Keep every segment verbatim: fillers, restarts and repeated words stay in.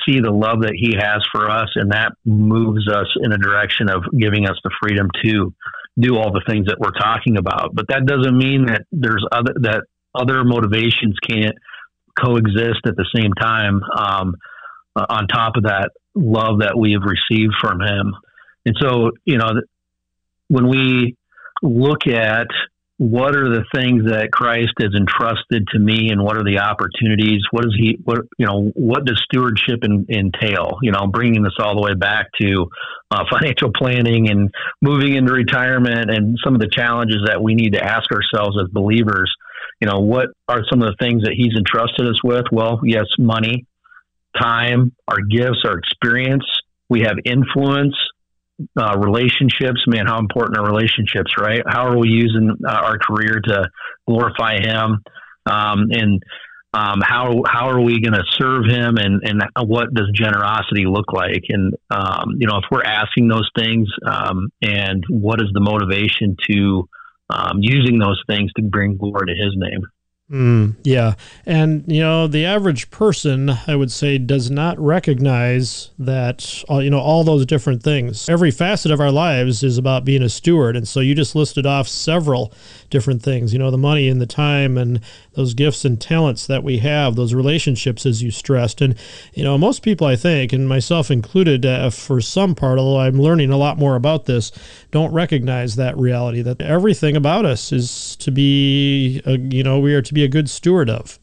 see the love that he has for us, and that moves us in a direction of giving us the freedom to do all the things that we're talking about. But that doesn't mean that there's other that other motivations can't coexist at the same time. Um, uh, on top of that love that we have received from him, and so you know, when we look at what are the things that Christ has entrusted to me, and what are the opportunities? What is he? What you know? What does stewardship in, entail? You know, bringing this all the way back to uh, financial planning and moving into retirement, and some of the challenges that we need to ask ourselves as believers. You know, what are some of the things that He's entrusted us with? Well, yes, money, time, our gifts, our experience. We have influence. Uh, relationships, man, how important are relationships, right? How are we using uh, our career to glorify Him? Um, and um, how how are we going to serve Him? And, and what does generosity look like? And, um, you know, if we're asking those things, um, and what is the motivation to um, using those things to bring glory to His name? Mm, yeah. And, you know, the average person, I would say, does not recognize that, uh, you know, all those different things. Every facet of our lives is about being a steward. And so you just listed off several different things, you know, the money and the time and those gifts and talents that we have, those relationships, as you stressed. And, you know, most people, I think, and myself included, uh, for some part, although I'm learning a lot more about this, don't recognize that reality, that everything about us is to be, uh, you know, we are to be a good steward of.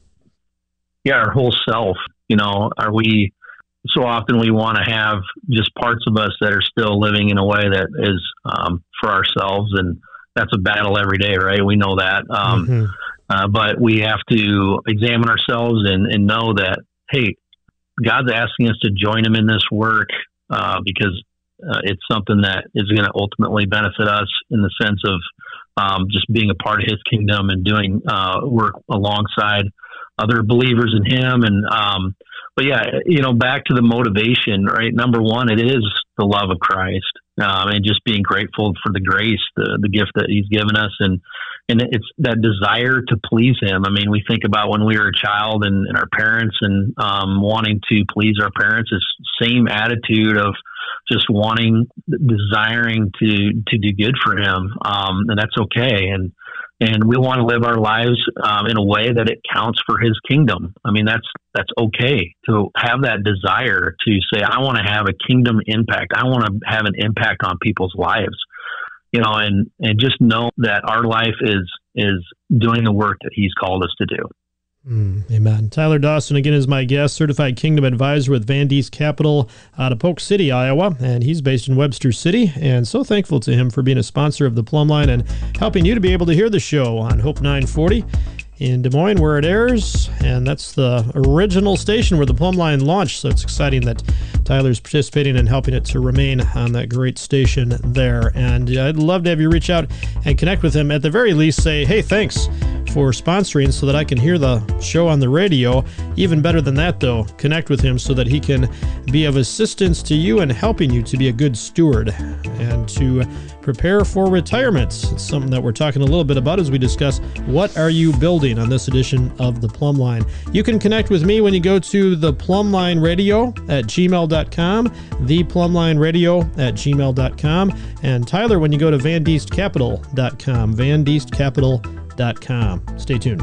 Yeah, our whole self. You know, are we, so often we want to have just parts of us that are still living in a way that is um, for ourselves, and that's a battle every day, right? We know that. Um, mm-hmm. uh, but we have to examine ourselves and, and know that, hey, God's asking us to join Him in this work uh, because uh, it's something that is going to ultimately benefit us in the sense of Um, just being a part of His kingdom and doing uh, work alongside other believers in Him. And, um, but yeah, you know, back to the motivation, right? Number one, it is the love of Christ, um, and just being grateful for the grace, the, the gift that He's given us. And, and it's that desire to please Him. I mean, we think about when we were a child and, and our parents and um, wanting to please our parents, is same attitude of just wanting, desiring to, to do good for Him. Um, and that's okay. And, and we want to live our lives um, in a way that it counts for His kingdom. I mean, that's, that's okay to have that desire to say, I want to have a kingdom impact. I want to have an impact on people's lives, you know, and, and just know that our life is, is doing the work that He's called us to do. Mm, amen. Tyler Dawson, again, is my guest, certified kingdom advisor with Van Diest Capital out of Polk City, Iowa, and he's based in Webster City, and so thankful to him for being a sponsor of the Plumb Line and helping you to be able to hear the show on Hope nine forty in Des Moines, where it airs, and that's the original station where the Plumb Line launched, so it's exciting that Tyler's participating and helping it to remain on that great station there. And I'd love to have you reach out and connect with him. At the very least, say, hey, thanks for sponsoring so that I can hear the show on the radio. Even better than that, though, connect with him so that he can be of assistance to you and helping you to be a good steward and to prepare for retirement. It's something that we're talking a little bit about as we discuss what are you building on this edition of the Plumb Line. You can connect with me when you go to the Plumb Line Radio at gmail dot com, the Plumb Line Radio at gmail dot com, and Tyler when you go to van diest capital dot com, van diest capital dot com. Stay tuned.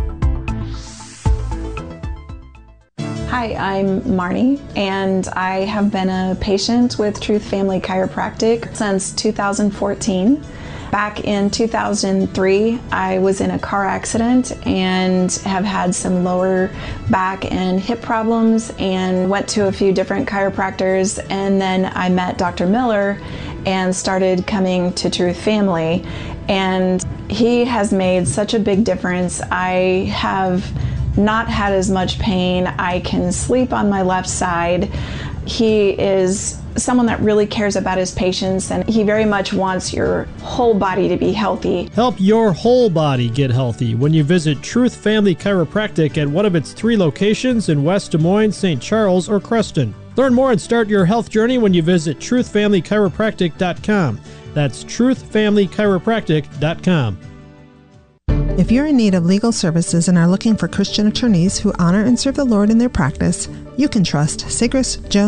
Hi, I'm Marnie, and I have been a patient with Truth Family Chiropractic since two thousand fourteen. Back in two thousand three, I was in a car accident and have had some lower back and hip problems and went to a few different chiropractors, and then I met Doctor Miller and started coming to Truth Family, and he has made such a big difference. I have not had as much pain. I can sleep on my left side. He is someone that really cares about his patients, and he very much wants your whole body to be healthy. Help your whole body get healthy when you visit Truth Family Chiropractic at one of its three locations in West Des Moines, Saint Charles, or Creston. Learn more and start your health journey when you visit truth family chiropractic dot com. That's truth family chiropractic dot com. If you're in need of legal services and are looking for Christian attorneys who honor and serve the Lord in their practice, you can trust Sigris Jones